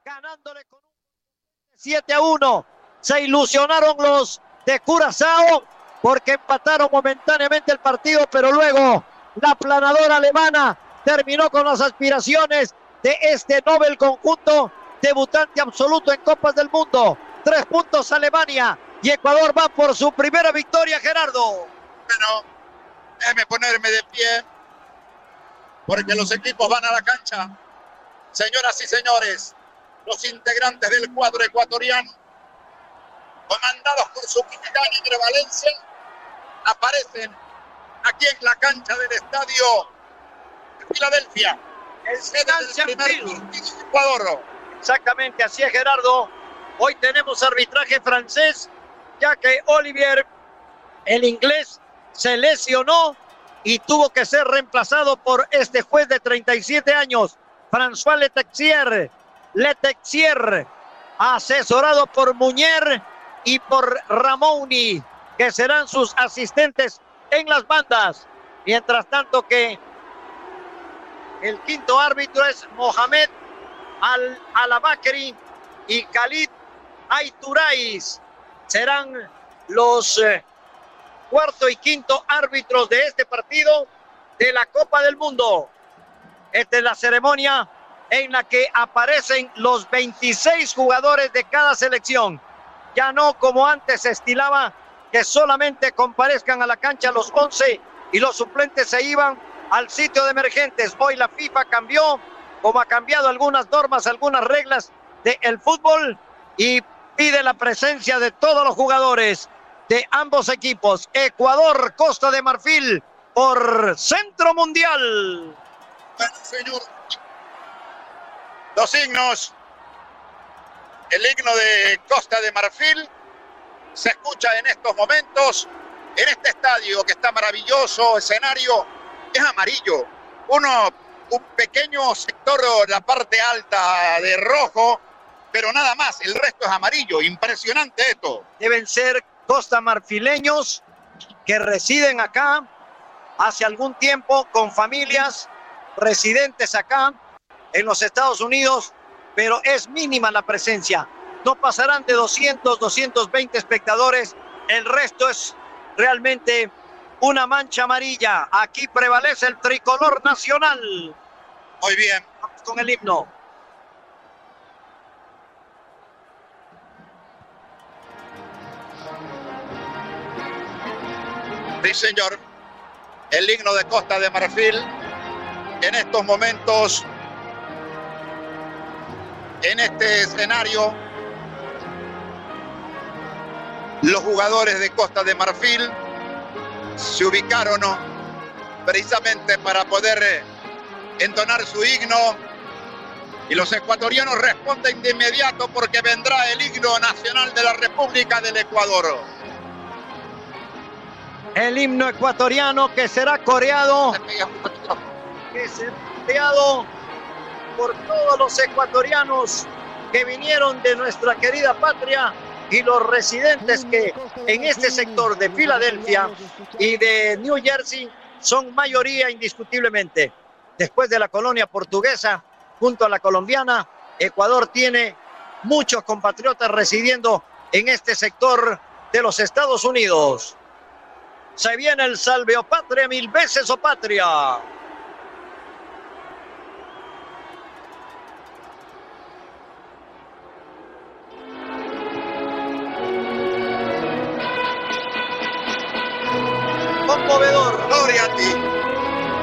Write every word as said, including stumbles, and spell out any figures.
ganándole con un siete a uno. Se ilusionaron los de Curazao porque empataron momentáneamente el partido, pero luego la planadora alemana terminó con las aspiraciones de este Nobel conjunto, debutante absoluto en Copas del Mundo. Tres puntos Alemania y Ecuador va por su primera victoria, Gerardo. Bueno, déjeme ponerme de pie, porque los equipos van a la cancha. Señoras y señores, los integrantes del cuadro ecuatoriano, comandados por su capitán Iker Valencia, aparecen aquí en la cancha del estadio de Filadelfia, el sede del primer partido de Ecuador. Exactamente, así es, Gerardo. Hoy tenemos arbitraje francés, ya que Olivier, el inglés, se lesionó y tuvo que ser reemplazado por este juez de treinta y siete años, François Letexier. Letexier, asesorado por Muñer y por Ramoni, que serán sus asistentes en las bandas. Mientras tanto que el quinto árbitro es Mohamed Al Alabakri y Khalid Aituraiz. Serán los eh, cuarto y quinto árbitros de este partido de la Copa del Mundo. Esta es la ceremonia en la que aparecen los veintiséis jugadores de cada selección. Ya no como antes se estilaba que solamente comparezcan a la cancha los once y los suplentes se iban al sitio de emergentes. Hoy la FIFA cambió, como ha cambiado algunas normas, algunas reglas del fútbol, y pide la presencia de todos los jugadores de ambos equipos. Ecuador, Costa de Marfil, por Centro Mundial. Bueno, señor, los himnos, el himno de Costa de Marfil se escucha en estos momentos en este estadio que está maravilloso, escenario es amarillo, uno, un pequeño sector, la parte alta de rojo, pero nada más, el resto es amarillo. Impresionante esto. Deben ser costamarfileños que residen acá hace algún tiempo con familias residentes acá en los Estados Unidos, pero es mínima la presencia. No pasarán de doscientos, doscientos veinte espectadores. El resto es realmente una mancha amarilla. Aquí prevalece el tricolor nacional. Muy bien. Vamos con el himno. Sí, señor. El himno de Costa de Marfil. En estos momentos, en este escenario, los jugadores de Costa de Marfil se ubicaron, ¿no?, precisamente para poder entonar su himno, y los ecuatorianos responden de inmediato porque vendrá el himno nacional de la República del Ecuador. El himno ecuatoriano que será coreado, que será coreado por todos los ecuatorianos que vinieron de nuestra querida patria y los residentes que en este sector de Filadelfia y de New Jersey son mayoría indiscutiblemente. Después de la colonia portuguesa, junto a la colombiana, Ecuador tiene muchos compatriotas residiendo en este sector de los Estados Unidos. Se viene el salve o patria, mil veces o patria. Conmovedor. Gloria a ti.